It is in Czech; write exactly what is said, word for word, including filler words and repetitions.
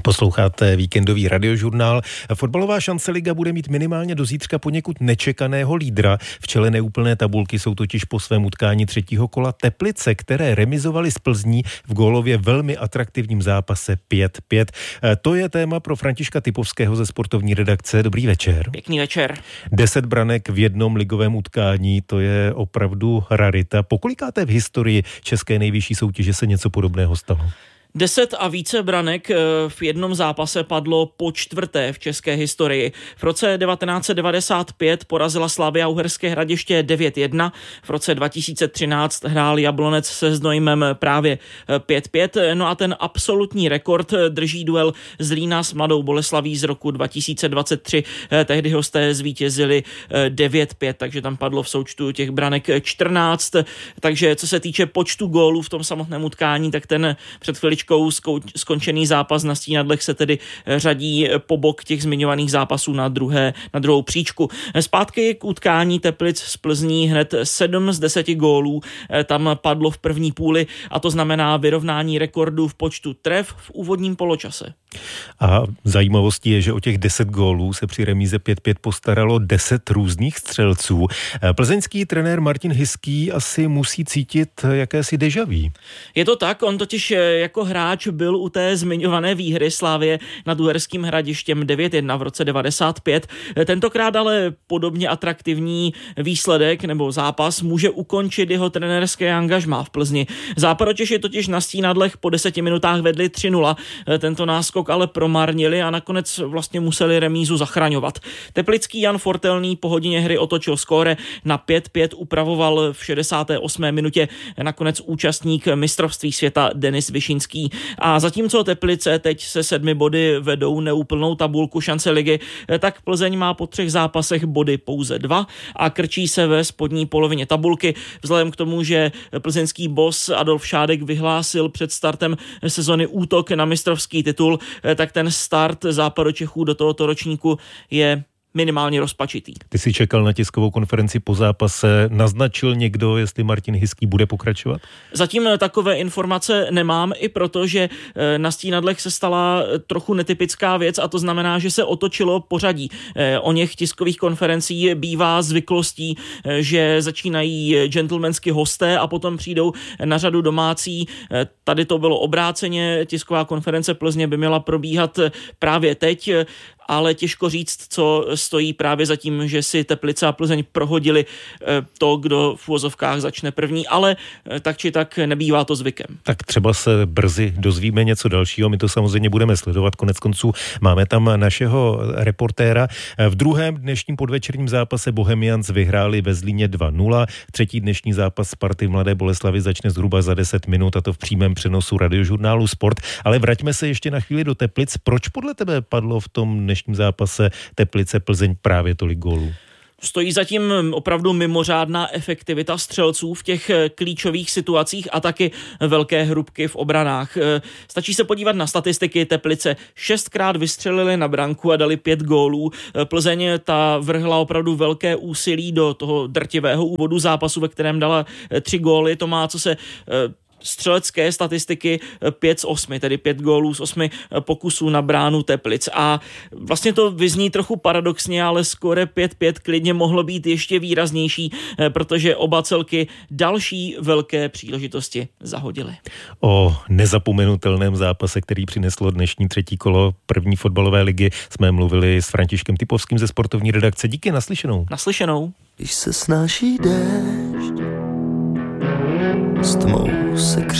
Posloucháte víkendový radiožurnál. Fotbalová šance liga bude mít minimálně do zítřka poněkud nečekaného lídra. V čele neúplné tabulky jsou totiž po svém utkání třetího kola Teplice, které remizovaly s Plzní v gólově velmi atraktivním zápase pět pět. To je téma pro Františka Typovského ze sportovní redakce. Dobrý večer. Pěkný večer. Deset branek v jednom ligovém utkání, to je opravdu rarita. Pokolikáté v historii české nejvyšší soutěže se něco podobného stalo? Deset a více branek v jednom zápase padlo po čtvrté v české historii. V roce devatenáct set devadesát pět porazila Slavia Uherské Hradiště devět jedna, v roce dva tisíce třináct hrál Jablonec se Znojmem právě pět pět, no a ten absolutní rekord drží duel Zlína s Mladou Boleslaví z roku dva tisíce dvacet tři. Tehdy hosté zvítězili devět pět, takže tam padlo v součtu těch branek čtrnáct. Takže co se týče počtu gólů v tom samotném utkání, tak ten před chviličkou skončený zápas na Stínadlech se tedy řadí po bok těch zmiňovaných zápasů na, druhé, na druhou příčku. Zpátky k utkání Teplic z Plzní hned sedm z deseti gólů tam padlo v první půli a to znamená vyrovnání rekordu v počtu tref v úvodním poločase. A zajímavostí je, že o těch deset gólů se při remíze pět pět postaralo deset různých střelců. Plzeňský trenér Martin Hiský asi musí cítit jakési déjà vu. Je to tak, on totiž jako hráč byl u té zmiňované výhry Slavie nad Uherským Hradištěm devět jedna v roce devadesát pět. Tentokrát ale podobně atraktivní výsledek nebo zápas může ukončit jeho trenérské angažmá v Plzni. Západočeši totiž na Stínadlech po deseti minutách vedli tři nula. Tento náskok ale promarnili a nakonec vlastně museli remízu zachraňovat. Teplický Jan Fortelný po hodině hry otočil skóre na pět pět, upravoval v šedesáté osmé minutě nakonec účastník mistrovství světa Denis Višinský. A zatímco Teplice teď se sedmi body vedou neúplnou tabulku šance ligy, tak Plzeň má po třech zápasech body pouze dva a krčí se ve spodní polovině tabulky. Vzhledem k tomu, že plzeňský boss Adolf Šádek vyhlásil před startem sezony útok na mistrovský titul, tak ten start Západočechů do tohoto ročníku je minimálně rozpačitý. Ty jsi čekal na tiskovou konferenci po zápase, naznačil někdo, jestli Martin Hiský bude pokračovat? Zatím takové informace nemám, i proto, že na Stínadlech se stala trochu netypická věc a to znamená, že se otočilo pořadí. O něch tiskových konferencí bývá zvyklostí, že začínají gentlemanský hosté a potom přijdou na řadu domácí. Tady to bylo obráceně, tisková konference Plzně by měla probíhat právě teď, ale těžko říct, co stojí právě za tím, že si Teplice a Plzeň prohodili to, kdo v uvozovkách začne první, ale tak či tak nebývá to zvykem. Tak třeba se brzy dozvíme něco dalšího, my to samozřejmě budeme sledovat, konec konců máme tam našeho reportéra. V druhém dnešním podvečerním zápase Bohemians vyhráli ve Zlíně dva nula, třetí dnešní zápas Sparty v Mladé Boleslavi začne zhruba za deset minut a to v přímém přenosu radiožurnálu Sport, ale vraťme se ještě na chvíli do Teplic. Proč podle tebe padlo v tom dnešním zápase Teplice Plzeň právě tolik gólů? Stojí zatím opravdu mimořádná efektivita střelců v těch klíčových situacích a taky velké hrubky v obranách. Stačí se podívat na statistiky. Teplice šestkrát vystřelili na branku a dali pět gólů. Plzeň ta vrhla opravdu velké úsilí do toho drtivého úvodu zápasu, ve kterém dala tři góly. To má, co se střelecké statistiky pět z osmi, tedy pět gólů z osmi pokusů na bránu Teplic. A vlastně to vyzní trochu paradoxně, ale skóre pět pět klidně mohlo být ještě výraznější, protože oba celky další velké příležitosti zahodily. O nezapomenutelném zápase, který přineslo dnešní třetí kolo první fotbalové ligy, jsme mluvili s Františkem Typovským ze sportovní redakce. Díky, naslyšenou. Naslyšenou. Když se snáší déšť, s tmou se kři